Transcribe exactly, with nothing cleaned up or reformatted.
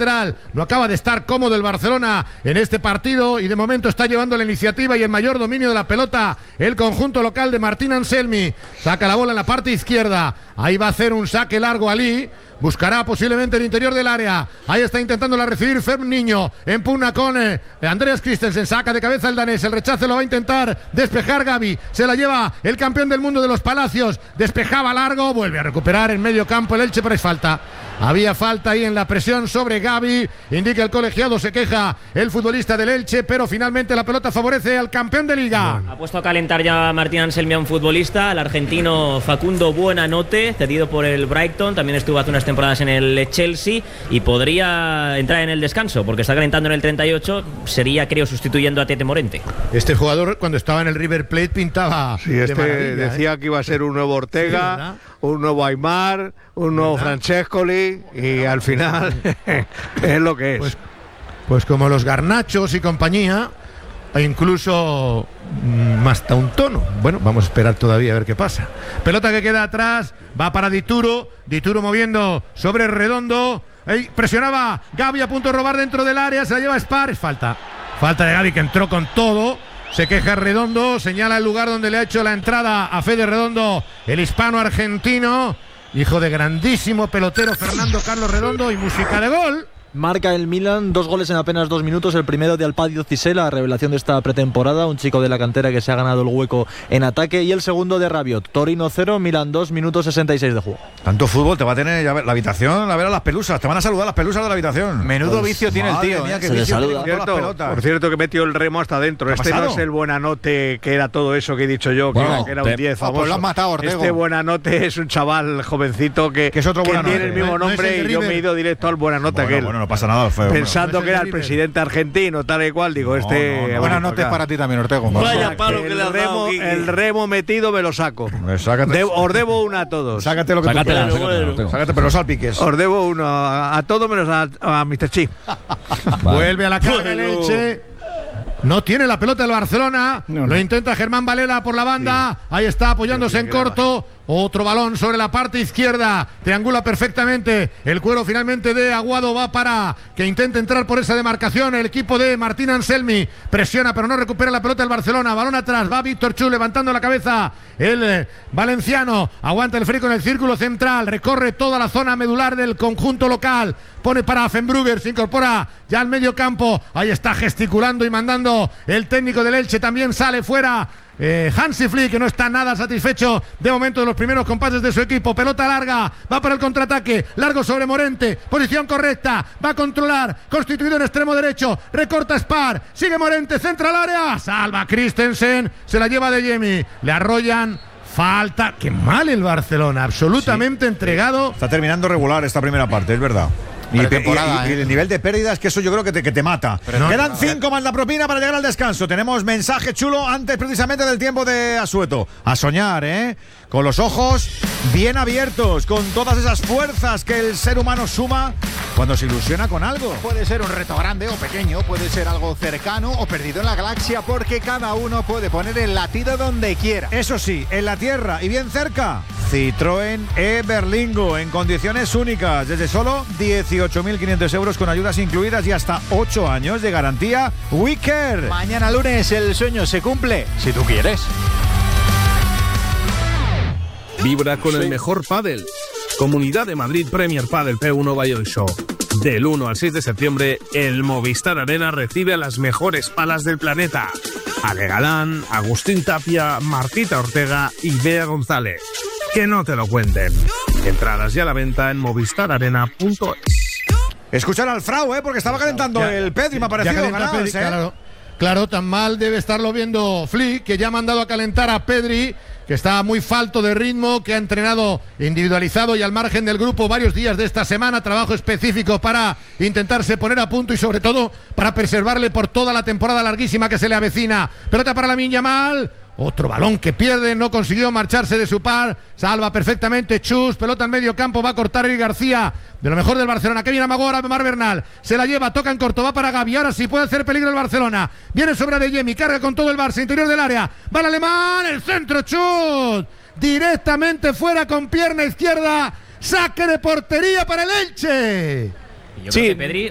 lateral. No acaba de estar cómodo el Barcelona en este partido y de momento está llevando la iniciativa y el mayor dominio de la pelota el conjunto local de Martín Anselmi. Saca la bola en la parte izquierda. Ahí va a hacer un saque largo Ali. Buscará posiblemente el interior del área. Ahí está intentándola recibir Ferm Niño. Empugna con eh, Andreas Christensen. Saca de cabeza el danés. El rechace lo va a intentar despejar Gavi. Se la lleva el campeón del mundo de los Palacios. Despejaba largo. Vuelve a recuperar en medio campo el Elche, pero es falta. Había falta ahí en la presión sobre Gavi. Indica el colegiado. Se queja el futbolista del Elche, pero finalmente la pelota favorece al campeón de Liga. Bueno. Ha puesto a calentar ya Martín Anselmi a un futbolista, el argentino Facundo Buenanote, cedido por el Brighton. También estuvo hace unas temporadas en el Chelsea y podría entrar en el descanso porque está calentando en el treinta y ocho. Sería, creo, sustituyendo a Tete Morente. Este jugador, cuando estaba en el River Plate, pintaba. Sí, este de decía ¿eh? que iba a ser un nuevo Ortega, sí, un nuevo Aimar, un nuevo ¿verdad? Francescoli, y al final es lo que es. Pues, pues como los Garnachos y compañía, e incluso mmm, hasta un tono. Bueno, vamos a esperar todavía a ver qué pasa. Pelota que queda atrás, va para Dituro, Dituro moviendo sobre Redondo. Ey, presionaba Gavi a punto de robar dentro del área, se la lleva Spar, es falta. Falta de Gavi que entró con todo. Se queja Redondo, señala el lugar donde le ha hecho la entrada a Fede Redondo, el hispano argentino, hijo de grandísimo pelotero Fernando Carlos Redondo, y música de gol. Marca el Milan, dos goles en apenas dos minutos. El primero de Alpadio Cissé, la revelación de esta pretemporada, un chico de la cantera que se ha ganado el hueco en ataque. Y el segundo de Rabiot, Torino cero, Milan dos, minutos sesenta y seis de juego. Tanto fútbol, te va a tener ya la habitación a ver a las pelusas, te van a saludar las pelusas de la habitación. Menudo pues, vicio tiene el tío, mía, ¿eh? que se le saluda. Por cierto, por cierto que metió el remo hasta adentro. Este pasado? No es el Buenanote que era todo eso que he dicho yo, que, bueno, era, que era un diez famoso. Pues lo has matado, Ortego. Este Buenanote es un chaval jovencito que, que, es otro que tiene el mismo nombre, no, no y yo me he ido directo al Buenanote bueno, que él. Bueno, no pasa nada, feo. Pensando no que era el presidente argentino, tal y cual, digo, no, este... No, no, buenas noches para ti también, Ortego. Vaya palo que le has dado, el remo metido me lo saco. De, os debo una a todos. Sácate lo que Sácatela, tú quieras. Sácate, sácate, pero no salpiques. Os debo uno a, a todos menos a, a mister Chi. Vale. Vuelve a la carga el Elche. No tiene la pelota el Barcelona. No, no. Lo intenta Germán Varela por la banda. Sí. Ahí está apoyándose en corto. Otro balón sobre la parte izquierda. Triangula perfectamente. El cuero finalmente de Aguado va para que intente entrar por esa demarcación. El equipo de Martín Anselmi presiona pero no recupera la pelota el Barcelona. Balón atrás. Va Víctor Chu levantando la cabeza. El eh, valenciano aguanta el frico en el círculo central. Recorre toda la zona medular del conjunto local. Pone para Fenbrugger. Se incorpora ya al medio campo. Ahí está gesticulando y mandando el técnico del Elche. También sale fuera Eh, Hansi Flick, que no está nada satisfecho de momento de los primeros compases de su equipo. Pelota larga, va para el contraataque, largo sobre Morente, posición correcta, va a controlar, constituido en extremo derecho, recorta Spar, sigue Morente, centra al área, salva Christensen, se la lleva de Jemi, le arrollan. Falta, qué mal el Barcelona, absolutamente sí. entregado. Está terminando regular esta primera parte, es verdad. Y, y, y, y el nivel de pérdidas, que eso yo creo que te, que te mata. No, Quedan cinco más la propina para llegar al descanso. Tenemos mensaje chulo antes precisamente del tiempo de Asueto. A soñar, ¿eh? Con los ojos bien abiertos, con todas esas fuerzas que el ser humano suma cuando se ilusiona con algo. Puede ser un reto grande o pequeño, puede ser algo cercano o perdido en la galaxia, porque cada uno puede poner el latido donde quiera. Eso sí, en la tierra y bien cerca. Citroën e-Berlingo en condiciones únicas, desde solo dieciocho mil quinientos euros con ayudas incluidas y hasta ocho años de garantía Wicker. Mañana lunes el sueño se cumple, si tú quieres. Vibra con el mejor pádel. Comunidad de Madrid Premier Padel P uno Valladolid Show. Del uno al seis de septiembre, el Movistar Arena recibe a las mejores palas del planeta. Ale Galán, Agustín Tapia, Martita Ortega y Bea González. Que no te lo cuenten. Entradas ya a la venta en movistar arena punto es. Escuchar al Frau, ¿eh? Porque estaba calentando ya, el Pedri, me ha parecido. Ganas, Pedri, ¿eh? claro, claro, tan mal debe estarlo viendo Flick, que ya ha mandado a calentar a Pedri, que está muy falto de ritmo, que ha entrenado individualizado y al margen del grupo varios días de esta semana, trabajo específico para intentarse poner a punto y sobre todo para preservarle por toda la temporada larguísima que se le avecina. Pelota para Lamine Yamal. Otro balón que pierde, no consiguió marcharse de su par, salva perfectamente Chus, pelota en medio campo, va a cortar Eric García, de lo mejor del Barcelona, que viene Amagora, Mar Bernal, se la lleva, toca en corto, va para Gavi, ahora sí puede hacer peligro el Barcelona, viene sobre de Jemi, carga con todo el Barça, interior del área, va el alemán, el centro, Chus, directamente fuera con pierna izquierda, saque de portería para el Elche. Yo sí. creo que Pedri